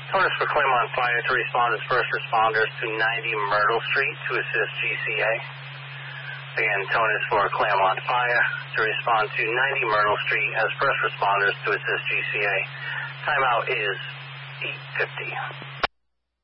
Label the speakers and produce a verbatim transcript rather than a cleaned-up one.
Speaker 1: Torres for Claremont Fire to respond as first responders to ninety Myrtle Street to assist G C A. Again, Torres for Claremont Fire to respond to ninety Myrtle Street as first responders to assist G C A. Timeout is eight fifty.